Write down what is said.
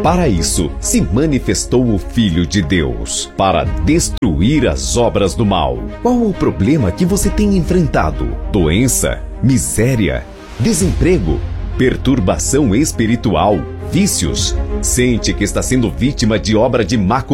Para isso, se manifestou o Filho de Deus, para destruir as obras do mal. Qual o problema que você tem enfrentado? Doença? Miséria? Desemprego? Perturbação espiritual? Vícios? Sente que está sendo vítima de obra de má